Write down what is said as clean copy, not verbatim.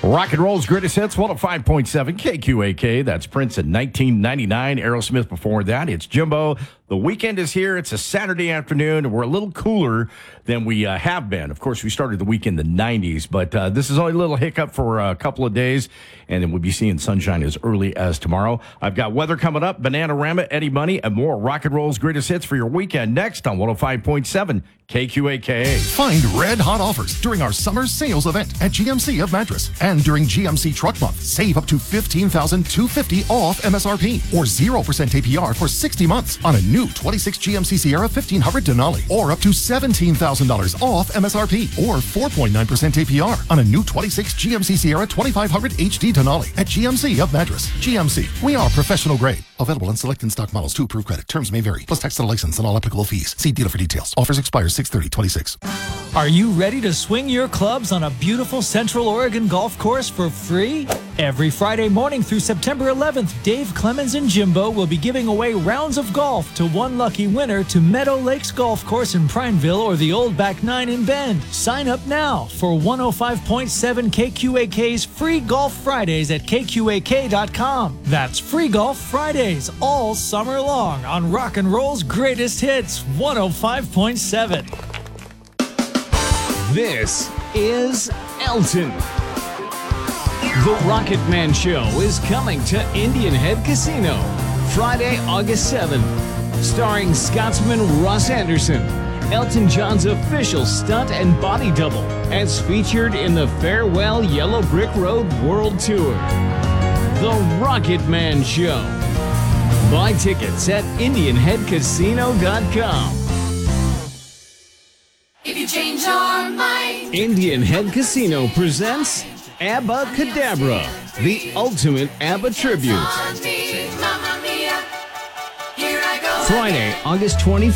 Rock and roll's greatest hits, 105.7 KQAK. That's Prince in 1999. Aerosmith before that. It's Jimbo. The weekend is here. It's a Saturday afternoon, and we're a little cooler than we have been. Of course, we started the week in the 90s, but this is only a little hiccup for a couple of days, and then we'll be seeing sunshine as early as tomorrow. I've got weather coming up, Bananarama, Eddie Money, and more rock and roll's greatest hits for your weekend next on 105.7 KQAK. Find red-hot offers during our summer sales event at GMC of Madras. And during GMC Truck Month, save up to $15,250 off MSRP or 0% APR for 60 months on a new 26 GMC Sierra 1500 Denali, or up to $17,000 off MSRP or 4.9% APR on a new 26 GMC Sierra 2500 HD Denali at GMC of Madras. GMC, we are professional grade. Available on select in-stock models to approved credit. Terms may vary. Plus tax and license and all applicable fees. See dealer for details. Offers expire 6/30/26. Are you ready to swing your clubs on a beautiful Central Oregon golf course for free? Every Friday morning through September 11th, Dave Clemens and Jimbo will be giving away rounds of golf to one lucky winner to Meadow Lakes Golf Course in Prineville or the Old Back Nine in Bend. Sign up now for 105.7 KQAK's Free Golf Fridays at KQAK.com. That's Free Golf Fridays all summer long on Rock and Roll's Greatest Hits, 105.7. This is Elton. The Rocket Man Show is coming to Indian Head Casino Friday, August 7th. Starring Scotsman Ross Anderson, Elton John's official stunt and body double, as featured in the Farewell Yellow Brick Road World Tour. The Rocket Man Show. Buy tickets at IndianHeadCasino.com. If you change your mind, Indian Head Casino presents ABBA Cadabra, the ultimate ABBA tribute. on me, Mamma Mia, here I go Friday, August 24th.